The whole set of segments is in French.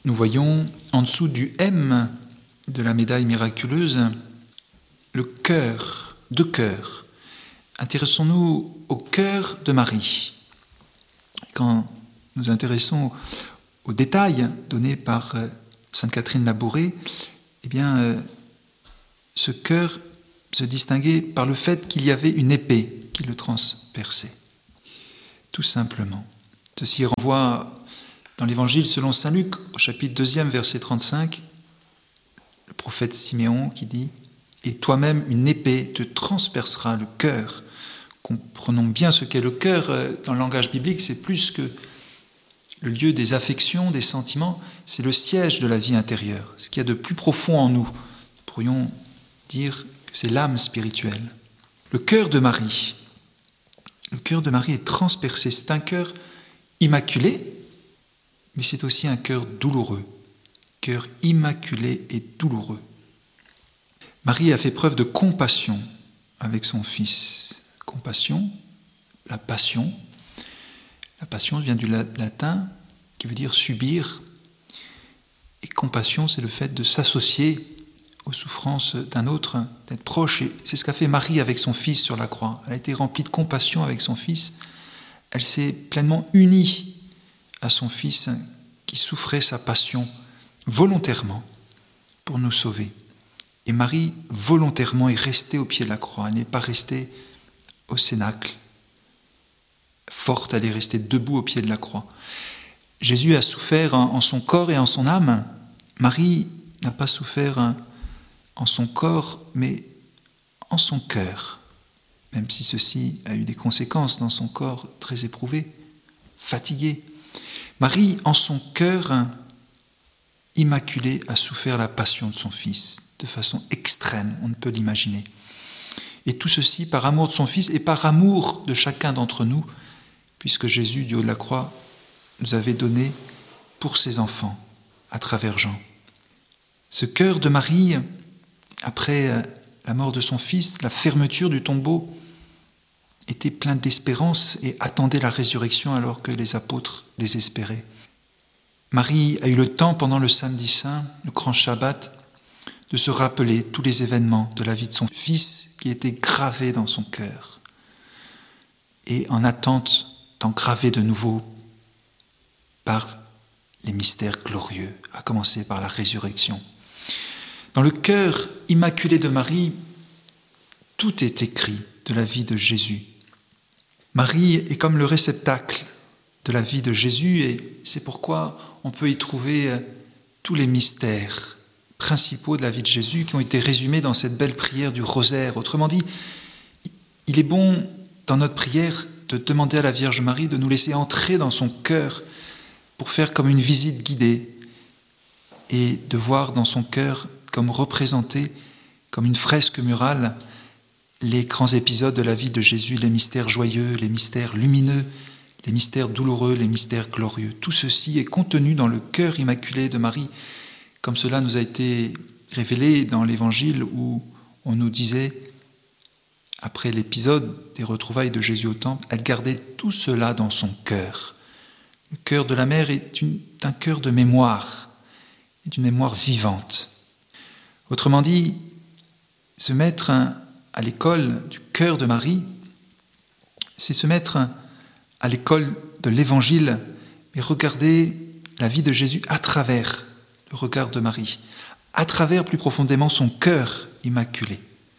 nous voyons en dessous du M de la médaille miraculeuse le cœur, deux cœurs. Intéressons-nous au cœur de Marie. Quand nous intéressons aux détails donnés par Sainte Catherine Labouré, eh bien, ce cœur se distinguait par le fait qu'il y avait une épée qui le transperçait. Tout simplement. Ceci renvoie dans l'Évangile selon saint Luc, au chapitre 2, verset 35, le prophète Siméon qui dit « Et toi-même, une épée te transpercera le cœur ». Comprenons bien ce qu'est le cœur. Dans le langage biblique, c'est plus que le lieu des affections, des sentiments, c'est le siège de la vie intérieure, ce qu'il y a de plus profond en nous. Nous pourrions dire que c'est l'âme spirituelle. Le cœur de Marie. Le cœur de Marie est transpercé. C'est un cœur immaculé, mais c'est aussi un cœur douloureux. Cœur immaculé et douloureux. Marie a fait preuve de compassion avec son fils. Compassion, la passion. La passion vient du latin qui veut dire subir. Et compassion, c'est le fait de s'associer aux souffrances d'un autre, d'être proche. Et c'est ce qu'a fait Marie avec son fils sur la croix. Elle a été remplie de compassion avec son fils. Elle s'est pleinement unie à son fils qui souffrait sa passion volontairement pour nous sauver. Et Marie, volontairement, est restée au pied de la croix. Elle n'est pas restée au cénacle. Forte, elle est restée debout au pied de la croix. Jésus a souffert en son corps et en son âme. Marie n'a pas souffert en son corps, mais en son cœur, même si ceci a eu des conséquences dans son corps très éprouvé, fatigué. Marie, en son cœur immaculé, a souffert la passion de son Fils de façon extrême, on ne peut l'imaginer. Et tout ceci par amour de son Fils et par amour de chacun d'entre nous, puisque Jésus, du haut de la croix, nous avait donné pour ses enfants, à travers Jean. Ce cœur de Marie, après la mort de son Fils, la fermeture du tombeau, était plein d'espérance et attendait la résurrection alors que les apôtres désespéraient. Marie a eu le temps, pendant le samedi saint, le grand Shabbat, de se rappeler tous les événements de la vie de son Fils qui étaient gravés dans son cœur et en attente d'engraver de nouveau par les mystères glorieux, à commencer par la résurrection. Dans le cœur immaculé de Marie, tout est écrit de la vie de Jésus. Marie est comme le réceptacle de la vie de Jésus et c'est pourquoi on peut y trouver tous les mystères principaux de la vie de Jésus qui ont été résumés dans cette belle prière du rosaire. Autrement dit, il est bon dans notre prière de demander à la Vierge Marie de nous laisser entrer dans son cœur pour faire comme une visite guidée et de voir dans son cœur comme représenté, comme une fresque murale, les grands épisodes de la vie de Jésus, les mystères joyeux, les mystères lumineux, les mystères douloureux, les mystères glorieux. Tout ceci est contenu dans le cœur immaculé de Marie, comme cela nous a été révélé dans l'Évangile où on nous disait, après l'épisode des retrouvailles de Jésus au temple, elle gardait tout cela dans son cœur. Le cœur de la mère est un cœur de mémoire, est une mémoire vivante. Autrement dit, se mettre à l'école du cœur de Marie, c'est se mettre à l'école de l'Évangile et regarder la vie de Jésus à travers le regard de Marie, à travers plus profondément son cœur immaculé.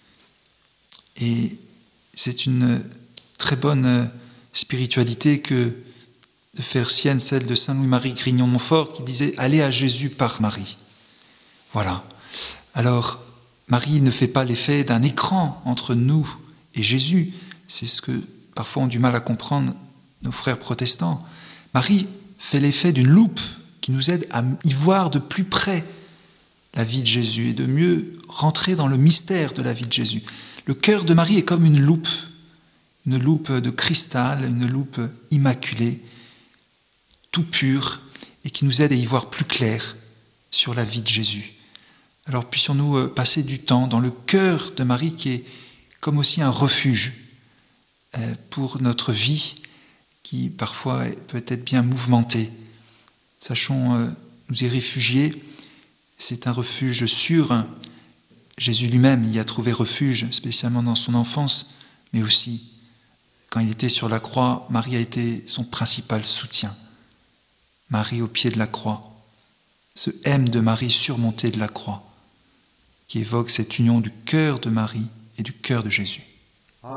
Et c'est une très bonne spiritualité que de faire sienne celle de saint Louis-Marie Grignon-Montfort qui disait « Allez à Jésus par Marie ». Voilà. Alors, Marie ne fait pas l'effet d'un écran entre nous et Jésus. C'est ce que parfois ont du mal à comprendre nos frères protestants. Marie fait l'effet d'une loupe qui nous aide à y voir de plus près la vie de Jésus et de mieux rentrer dans le mystère de la vie de Jésus. Le cœur de Marie est comme une loupe de cristal, une loupe immaculée, tout pur, et qui nous aide à y voir plus clair sur la vie de Jésus. Alors puissions-nous passer du temps dans le cœur de Marie qui est comme aussi un refuge pour notre vie qui parfois peut être bien mouvementée. Sachons nous y réfugier. C'est un refuge sûr. Jésus lui-même y a trouvé refuge, spécialement dans son enfance, mais aussi quand il était sur la croix, Marie a été son principal soutien. Marie au pied de la croix, ce M de Marie surmonté de la croix, qui évoque cette union du cœur de Marie et du cœur de Jésus.